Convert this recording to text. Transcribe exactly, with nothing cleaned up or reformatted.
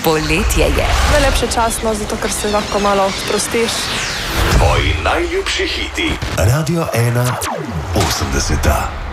poletje je. Najlepše časno, zato ker se lahko malo sprostiš. Tvoji najljubši hiti. Radio ena osemdeseta.